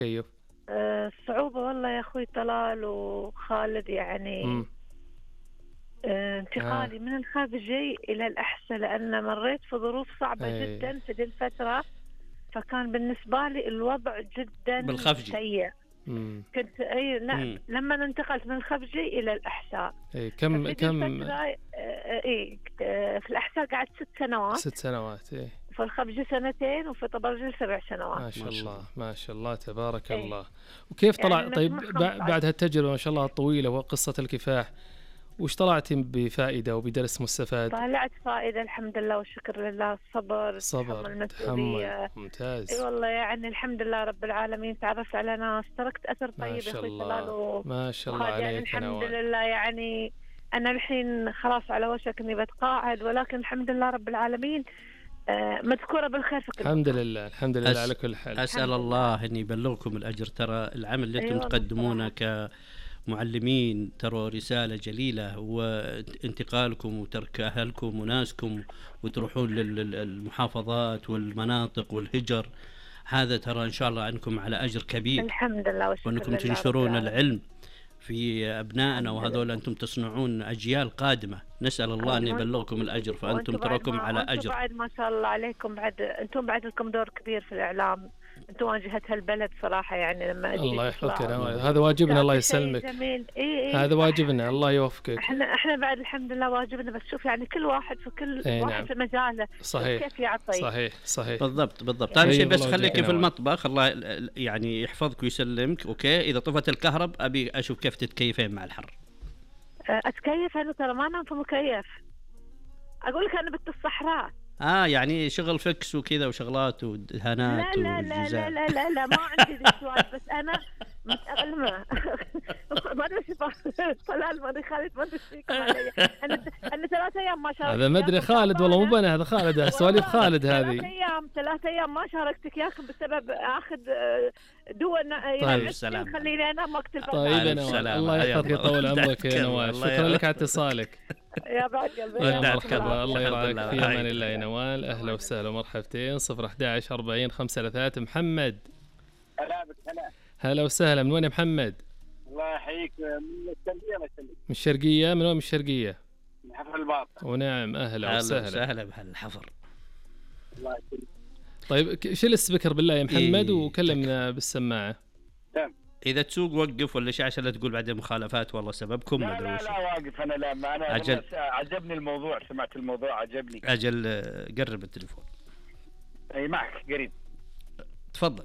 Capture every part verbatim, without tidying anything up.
كيف؟ آه، الصعوبة والله يا أخوي طلال وخالد يعني امم آه، اه انتقالي من الخارجي إلى الأحسن، لأن مريت في ظروف صعبة اي جدا في دي الفترة، فكان بالنسبة لي الوضع جدا بالخفجي. سيء. امم كنت أي لا امم لما انتقلت من الخفجي إلى الأحساء، اي كم ففي دي كم الفترة آه، آه، إيه آه، في الأحساء قعدت ست سنوات، ست سنوات. اي وفي الخفجي سنتين، وفي طبرجل سبع سنوات. ما ما شاء شاء الله الله. ما شاء الله تبارك إيه الله. وكيف يعني طلع طيب المجموع بع- خمسة عشر. بعد هالتجربة ما شاء الله الطويلة وقصة الكفاح، وش طلعتي بفائدة وبدرس مستفاد؟ طلعت فائدة الحمد لله والشكر لله، الصبر، صبر، تحمل تحمل، المسؤولية. اي ممتاز. والله يعني الحمد لله رب العالمين، تعرفت على ناس، تركت أثر ما طيب يا شاء أخوي طلال الله و- ما شاء الله وخالد، يعني عليك يا الحمد نوال. لله يعني أنا الحين خلاص على وشك إني بتقاعد، ولكن الحمد لله رب العالمين آه، مذكورة بالخير في كل الحمد مكان. لله الحمد لله على أس... كل حال. أسأل الحمد لله. الله أن يبلغكم الأجر. ترى العمل اللي أي أنتم والله تقدمونه صراحة. كمعلمين ترى رسالة جليلة، وانتقالكم وترك أهلكم وناسكم وتروحون للمحافظات والمناطق والهجر، هذا ترى إن شاء الله عنكم على أجر كبير، الحمد لله والشكر وأنكم لله رب تنشرون العالمين. العلم في أبنائنا، الحمد وهذول لله. أنتم تصنعون أجيال قادمة. نسأل الله أن وانتم يبلغكم الأجر، فأنتم وانتم بعد تراكم ما على وانتم أجر. بعد ما شاء الله عليكم، بعد انتم بعد لكم دور كبير في الاعلام، انتم واجهة هالبلد صراحة، يعني لما اجي الله يحفظك يا تطلع نوال، هذا واجبنا، الله تعطي شيء يسلمك. جميل. اي اي هذا صح. واجبنا، الله يوفقك. احنا احنا بعد الحمد لله واجبنا، بس شوف يعني كل واحد في كل اي واحد نعم في مجاله، شوف صحيح كيف يعطي. صحيح صحيح. بالضبط بالضبط. يعني أهم شيء طيب بس الله يوجهك يا خليك في نوال. المطبخ، الله يعني يحفظك ويسلمك. أوكي، إذا طفت الكهرب أبي أشوف كيف تتكيفين مع الحر. اه، اتكيف انا، ترى ما انام في مكيف، اقول لك انا بنت الصحراء. آه يعني شغل فكس وكذا وشغلات ودهانات لا لا لا لا وجزاء. لا لا, لا ما عندي ذي السوالف، بس انا متألمة. ما ادري ايش طلال، ما ادري خالد، ما ادري ايش فيكم علي. انا انا ثلاث ايام ما شاركت هذا ما ادري وياكم خالد والله، مو تعبانة. بنا، هذا خالد، سواليف والله خالد ثلاث هذه. ايام ثلاث ايام ما شاركتك ياكم بسبب اخذ آه، دواء طيب. ينعسني خليني انام وقت البرد. طيب يا ألف نوال، سلامة. الله حيا يحفظك الله. يطول عمرك يا تذكر نوال، الله شكرا يا- لك على اتصالك. يا بعد قلبي يا يعطيكم مرحبا، العافية. الله الحمد يرعاك، لله. في هاي. امان الله يا نوال. اهلا وسهلا ومرحبتين. صفر أحد عشر أربعين خمسة ثلاثة. محمد، هلا بك هلا. هلا وسهلا. من وين يا محمد؟ الله يحييك، من السلبيه. الله يسلمك. من الشرقية؟ من وين من الشرقية؟ من حفر الباطن. ونعم اهلا أهلا وسهلا. وسهلا بهالحفر. الله يسلمك. طيب ك- شيل السبيكر بالله يا محمد إيه، وكلمنا بالسماعة. تم. إذا تسوق وقف ولا شيء عشان لا تقول بعدين مخالفات والله سببكم ما لا أدري لا وش. لا واقف انا، لا ما انا أجل. والله عجبني الموضوع، سمعت الموضوع عجبني. أجل آه، قرب التليفون. اي معك قريب. تفضل.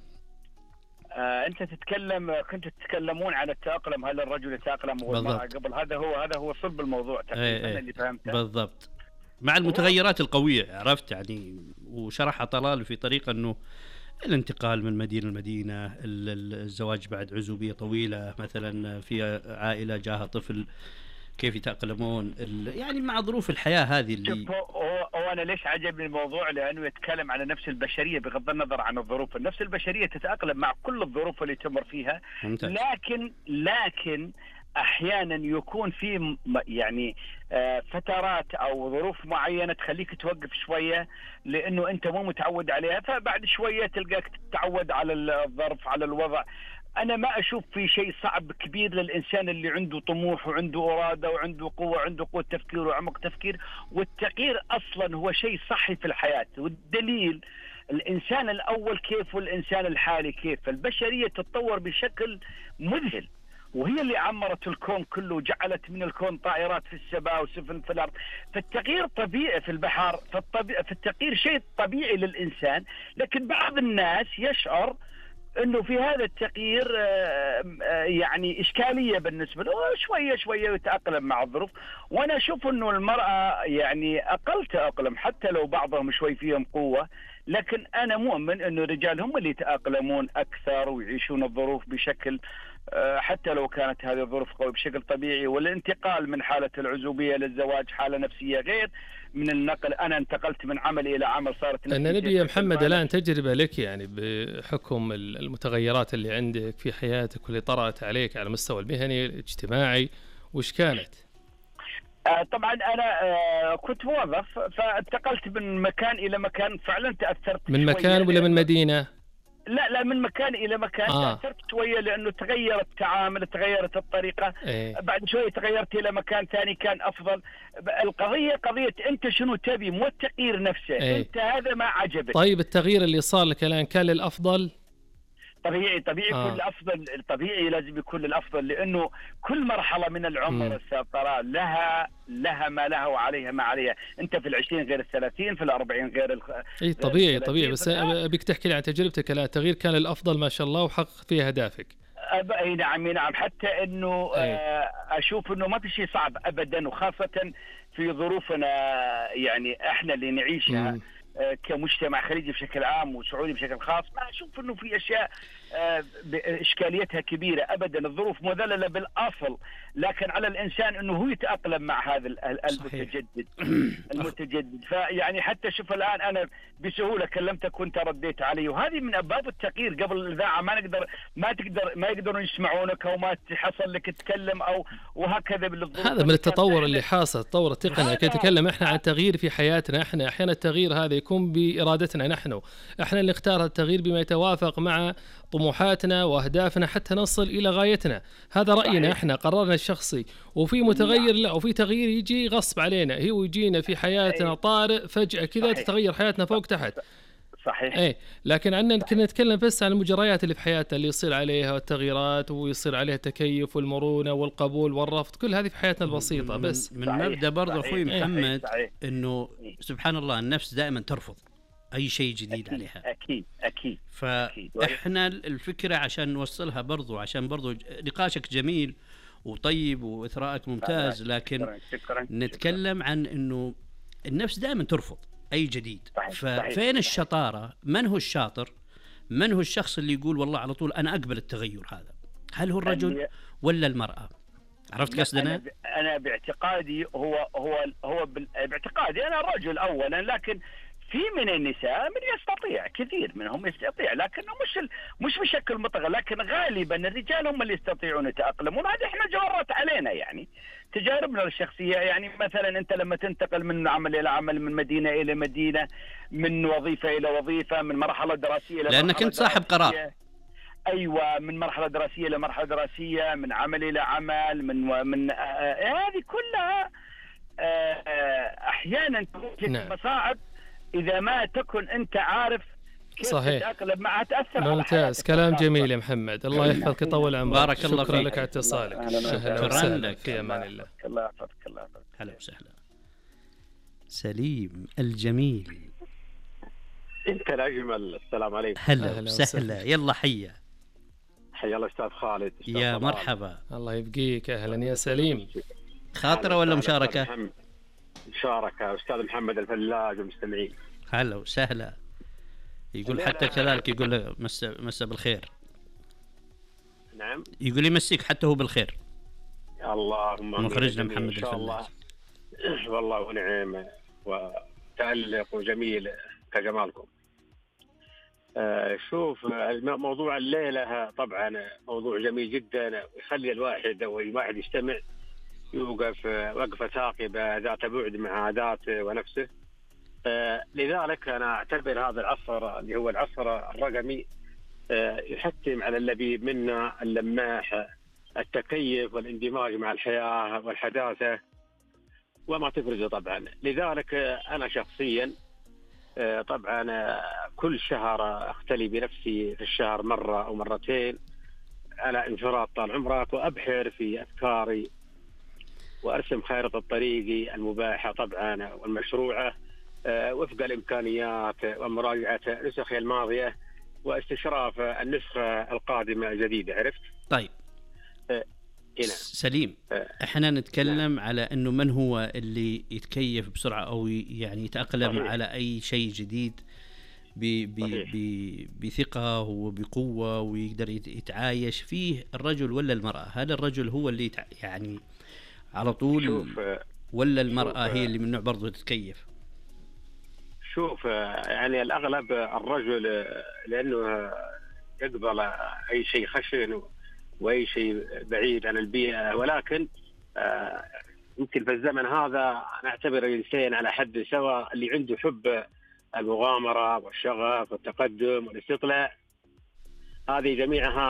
آه انت تتكلم، كنتوا تتكلمون عن التأقلم، هل الرجل يتأقلم والمرأة بالضبط. قبل، هذا هو هذا هو صلب الموضوع تقريبا. إيه، انا إيه. اللي فهمته. بالضبط، مع المتغيرات القوية، عرفت يعني. وشرحها طلال في طريقة أنه الانتقال من مدينة لمدينة، ال- ال- الزواج بعد عزوبية طويلة، مثلا في عائلة جاها طفل كيف يتأقلمون ال- يعني مع ظروف الحياة هذه اللي شوف، هو, هو, هو انا ليش عجبني الموضوع؟ لانه يتكلم عن نفس البشريه بغض النظر عن الظروف، النفس البشريه تتاقلم مع كل الظروف اللي تمر فيها. ممتاز. لكن لكن احيانا يكون في م- يعني آه، فترات او ظروف معينه تخليك توقف شويه، لانه انت مو متعود عليها، فبعد شويه تلقاك تتعود على الظرف، على الوضع. أنا ما أشوف في شيء صعب كبير للإنسان اللي عنده طموح وعنده إرادة وعنده قوة وعنده قوة تفكير وعمق تفكير. والتغيير أصلا هو شيء صحي في الحياة، والدليل الإنسان الأول كيف والإنسان الحالي كيف. البشرية تتطور بشكل مذهل، وهي اللي عمرت الكون كله وجعلت من الكون طائرات في السماء وسفن في الأرض. فالتغيير طبيعي في البحر، فالطبيعي في التغيير شيء طبيعي للإنسان. لكن بعض الناس يشعر انه في هذا التغيير يعني اشكاليه بالنسبه له، شويه شويه يتاقلم مع الظروف. وانا اشوف انه المراه يعني اقل تاقلم، حتى لو بعضهم شوي فيهم قوه، لكن انا مؤمن انه الرجال هم اللي يتاقلمون اكثر ويعيشون الظروف بشكل حتى لو كانت هذه الظروف قوية بشكل طبيعي. والانتقال من حالة العزوبية للزواج حالة نفسية غير من النقل. أنا انتقلت من عمل إلى عمل، صارت أنا نبي يا محمد الآن تجربة لك، يعني بحكم المتغيرات اللي عندك في حياتك واللي طرأت عليك على المستوى المهني الاجتماعي، وش كانت؟ آه طبعا أنا آه كنت موظف، فانتقلت من مكان إلى مكان، فعلا تأثرت من مكان ولا من مدينة؟ لا لا من مكان الى مكان آه. تاثرت شويه لانه تغير التعامل، تغيرت الطريقه. إيه. بعد شويه تغيرت الى مكان ثاني كان افضل. القضيه قضيه انت شنو تبي، مو التغيير نفسه. إيه. انت هذا ما عجبك. طيب التغيير اللي صار لك الان كان للافضل؟ طبيعي طبيعي آه. كل الافضل، طبيعي لازم يكون الافضل، لانه كل مرحله من العمر استاذ طلال لها لها ما لها وعليها ما عليها. انت في العشرين غير الثلاثين، في الأربعين غير الخ... اي طبيعي طبيعي. بس ابيك تحكي لي عن تجربتك الان. التغيير كان للافضل ما شاء الله وحقق فيه اهدافك. أب... اي نعم نعم. حتى انه آه اشوف انه ما في شيء صعب ابدا، وخاصه في ظروفنا يعني احنا اللي نعيشها. م. كمجتمع خليجي بشكل عام وسعودي بشكل خاص، ما أشوف أنه في أشياء إشكاليتها كبيرة أبدا. الظروف مذللة بالأصل، لكن على الإنسان أنه هو يتأقلم مع هذا المتجدد المتجدد. فيعني حتى شوف الآن أنا بسهولة كلمتك وأنت رديت علي، وهذه من أبواب التغيير. قبل الإذاعة ما نقدر ما تقدر ما يقدرون يسمعونك أو ما تحصل لك تتكلم أو وهكذا. هذا من التطور اللي حاصل، تطور التقنية. كي نتكلم إحنا عن تغيير في حياتنا، إحنا أحيانا التغيير هذا يكون بإرادتنا نحن، احنا اللي نختار التغيير بما يتوافق مع طموحاتنا واهدافنا حتى نصل الى غايتنا. هذا راينا احنا، قرارنا الشخصي. وفي متغير لا، وفي تغيير يجي غصب علينا، هو يجينا في حياتنا طارئ فجاه كذا تتغير حياتنا فوق تحت. صحيح. ايه لكن عندنا كنا نتكلم بس عن المجريات اللي في حياتنا اللي يصير عليها والتغييرات، ويصير عليها التكيف والمرونه والقبول والرفض، كل هذه في حياتنا البسيطه. بس من مبدا برضه اخوي محمد انه سبحان الله النفس دائما ترفض اي شيء جديد أكيد عليها. اكيد اكيد. فاحنا الفكره عشان نوصلها برضو، عشان برضو نقاشك جميل وطيب واثراءك ممتاز، لكن شكرا. شكرا. نتكلم شكرا. عن انه النفس دائما ترفض اي جديد. ففين الشطاره؟ من هو الشاطر؟ من هو الشخص اللي يقول والله على طول انا اقبل التغير هذا؟ هل هو الرجل ولا المراه؟ عرفت قصدنا؟ أنا, انا باعتقادي هو هو هو باعتقادي انا الرجل اولا، لكن في من النساء من يستطيع، كثير منهم يستطيع، لكنه مش مش بشكل مطلق. لكن غالبا الرجال هم اللي يستطيعون يتأقلمون. هذه احنا جرت علينا يعني تجاربنا الشخصية. يعني مثلا انت لما تنتقل من عمل الى عمل، من مدينة الى مدينة، من وظيفة الى وظيفة، من مرحلة دراسية الى لانك مرحلة انت صاحب قرار. ايوه، من مرحلة دراسية الى مرحلة دراسية، من عمل الى عمل، من من آه آه هذه كلها آه آه احيانا تكون نعم. مصاعب إذا ما تكن أنت عارف كيف تتأقلم معها، تأثر. ممتاز، كلام جميل يا محمد، الله يحفظك يطول عمرك. بارك الله شكرا فيك. لك على اتصالك. شكرا لك، في أمان الله. الله يحفظك. الله يحفظك. هلا وسهلا. سليم الجميل، أنت الأجمل. السلام عليكم. هلا وسهلا. يلا حيا حيا الله أستاذ خالد. يا مرحبا. الله يبقيك. أهلا يا سليم. خاطرة ولا مشاركة؟ مشاركة. أستاذ محمد الفلاج والمستمعين. هلا وسهلا. يقول حتى كذلك، يقول مس مس بالخير. نعم. يقول يمسيك حتى هو بالخير. اللهم مخرجنا محمد إن شاء الله. والله ونعم وتألق وجميل كجمالكم. آه شوف موضوع الليلة طبعا موضوع جميل جدا، يخلي الواحد أو الواحد يستمع يوقف وقفة ثاقبة ذات بعد مع ذاته ونفسه. آه لذلك أنا أعتبر هذا العصر اللي هو العصر الرقمي آه يحتم على اللبيب منا اللماح التكيف والاندماج مع الحياة والحداثة وما تفرزه طبعا. لذلك آه أنا شخصيا آه طبعا آه كل شهر أختلي بنفسي في الشهر مرة أو مرتين على انفراد طال عمرك، وأبحر في أفكاري وأرسم خارطة طريقي المباحة طبعا والمشروعة أه وفق الإمكانيات ومراجعة نسخي الماضية واستشراف النسخة القادمة الجديدة. عرفت؟ طيب أه سليم، أه احنا نتكلم أه على أنه من هو اللي يتكيف بسرعة أو يعني يتأقلم صحيح. على أي شيء جديد بثقة وبقوة ويقدر يتعايش فيه، الرجل ولا المرأة؟ هل الرجل هو اللي يعني على طول ولا المرأة هي اللي من نوع برضو تتكيف؟ شوف يعني الأغلب الرجل لأنه يقبل أي شيء خشن وأي شيء بعيد عن البيئة، ولكن يمكن في الزمن هذا نعتبر الإنسان على حد سواء اللي عنده حب المغامرة والشغف والتقدم والاستطلاع هذه جميعها